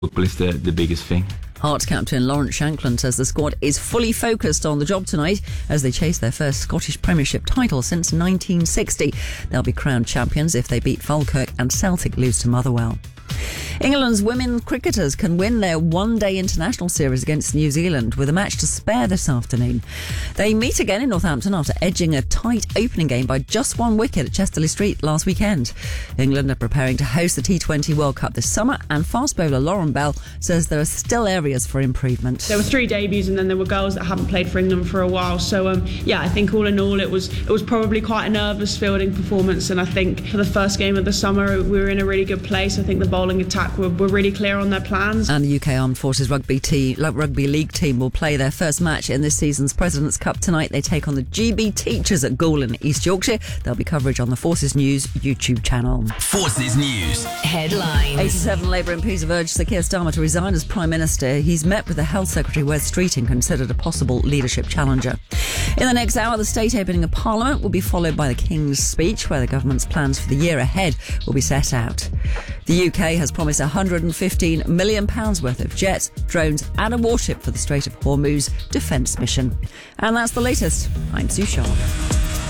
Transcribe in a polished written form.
Football is the biggest thing. Hearts captain Lawrence Shankland says the squad is fully focused on the job tonight as they chase their first Scottish Premiership title since 1960. They'll be crowned champions if they beat Falkirk and Celtic lose to Motherwell. England's women cricketers can win their one-day international series against New Zealand with a match to spare this afternoon. They meet again in Northampton after edging a tight opening game by just one wicket at Chesterley Street last weekend. England are preparing to host the T20 World Cup this summer, and fast bowler Lauren Bell says there are still areas for improvement. There were 3 debuts and then there were girls that haven't played for England for a while. So I think all in all it was probably quite a nervous fielding performance, and I think for the first game of the summer we were in a really good place. I think the bowling attack were really clear on their plans. And the UK Armed Forces Rugby League team will play their first match in this season's President's Cup tonight. They take on the GB Teachers at Goole in East Yorkshire. There'll be coverage on the Forces News YouTube channel. Forces News headlines. 87 Labour MPs have urged Sir Keir Starmer to resign as Prime Minister. He's met with the Health Secretary Wes Streeting, considered a possible leadership challenger. In the next hour, the state opening of Parliament will be followed by the King's speech, where the government's plans for the year ahead will be set out. The UK has promised £115 million worth of jets, drones and a warship for the Strait of Hormuz defence mission. And that's the latest. I'm Sue Sharp.